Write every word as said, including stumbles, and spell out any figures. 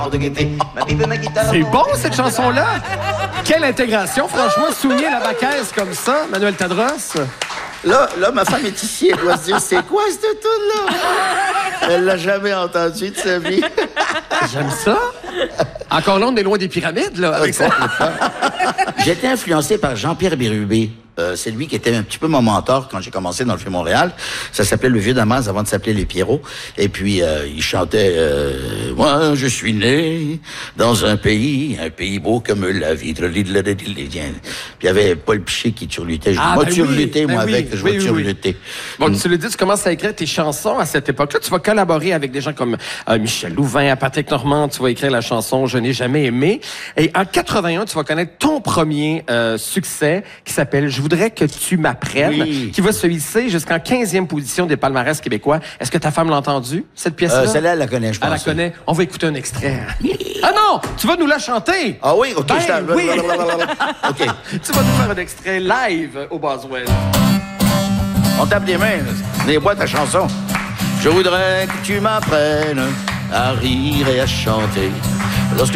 de gaieté. Ma pipe et ma guitare. C'est bon, cette chanson-là! Quelle intégration, franchement, souligner la baquaise comme ça, Manuel Tadros. Là, là, ma femme est ici, elle doit se dire, c'est quoi cette tune-là? Elle l'a jamais entendue de sa vie. J'aime ça. Encore là, on est loin des pyramides, là, avec ça. J'ai été influencé par Jean-Pierre Bérubé. Euh, c'est lui qui était un petit peu mon mentor quand j'ai commencé dans le film Montréal. Ça s'appelait Le Vieux Damas avant de s'appeler Les Pierrots. Et puis, euh, il chantait euh, « Moi, je suis né dans un pays, un pays beau comme la vie. » Puis il y avait Paul Piché qui turlutait. Je dis, Ah, moi, ben turluter, oui, moi, ben avec, oui, je oui, vais oui, turluter. Bon, Mm. tu le dis, tu commences à écrire tes chansons à cette époque-là. Tu vas collaborer avec des gens comme euh, Michel Louvain, Patrick Normand. Tu vas écrire la chanson « Je n'ai jamais aimé ». Et en quatre-vingt-un, tu vas connaître ton premier euh, succès qui s'appelle « Je voudrais que tu m'apprennes Oui. », qui va se hisser jusqu'en quinzième position des palmarès québécois. Est-ce que ta femme l'a entendu, cette pièce-là? Euh, celle-là, elle la connaît, je pense. Elle la connaît. On va écouter un extrait. Ah non! Tu vas nous la chanter! Ah oui? OK, Ben je t'en- oui. OK. Tu vas nous faire un extrait live au Boswell. On tape des mains, là. Des boîtes à chansons. Je voudrais que tu m'apprennes à rire et à chanter.